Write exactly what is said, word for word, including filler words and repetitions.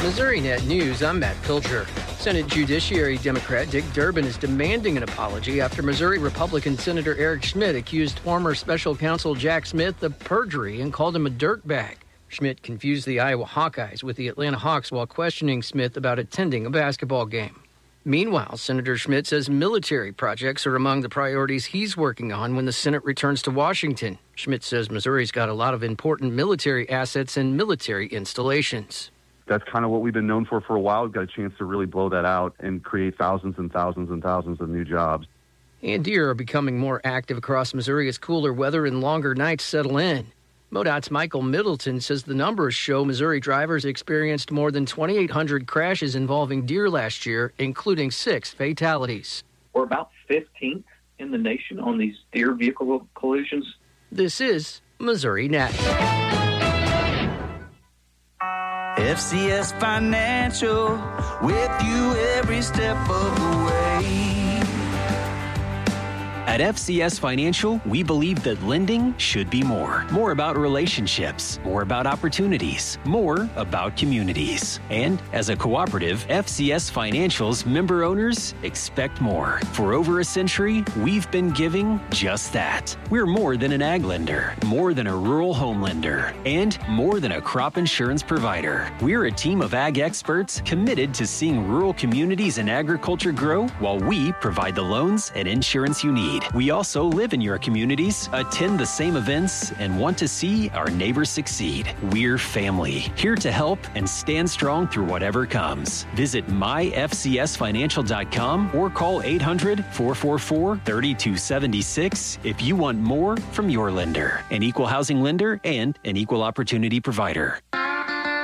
MissouriNet News, I'm Matt Pilcher. Senate Judiciary Democrat Dick Durbin is demanding an apology after Missouri Republican Senator Eric Schmitt accused former special counsel Jack Smith of perjury and called him a dirtbag. Schmitt confused the Iowa Hawkeyes with the Atlanta Hawks while questioning Smith about attending a basketball game. Meanwhile, Senator Schmitt says military projects are among the priorities he's working on when the Senate returns to Washington. Schmitt says Missouri's got a lot of important military assets and military installations. That's kind of what we've been known for for a while. We've got a chance to really blow that out and create thousands and thousands and thousands of new jobs. And deer are becoming more active across Missouri as cooler weather and longer nights settle in. MoDOT's Michael Middleton says the numbers show Missouri drivers experienced more than twenty-eight hundred crashes involving deer last year, including six fatalities. We're about fifteenth in the nation on these deer vehicle collisions. This is MissouriNet. F C S Financial, with you every step of the way. At F C S Financial, we believe that lending should be more. More about relationships, more about opportunities, more about communities. And as a cooperative, F C S Financial's member owners expect more. For over a century, we've been giving just that. We're more than an ag lender, more than a rural home lender, and more than a crop insurance provider. We're a team of ag experts committed to seeing rural communities and agriculture grow while we provide the loans and insurance you need. We also live in your communities, attend the same events, and want to see our neighbors succeed. We're family, here to help and stand strong through whatever comes. Visit my f c s financial dot com or call eight hundred, four four four, three two seven six if you want more from your lender. An equal housing lender and an equal opportunity provider.